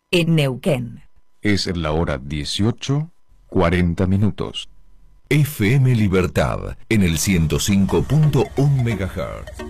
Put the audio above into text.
en Neuquén. Es la hora 18:40. FM Libertad en el 105.1 MHz.